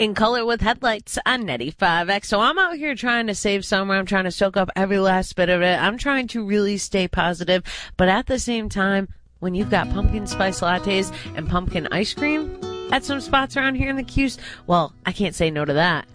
In Color with Headlights on 95X. So I'm out here trying to save summer. I'm trying to soak up every last bit of it. I'm trying to really stay positive. But at the same time, when you've got pumpkin spice lattes and pumpkin ice cream at some spots around here in the Q's, well, I can't say no to that.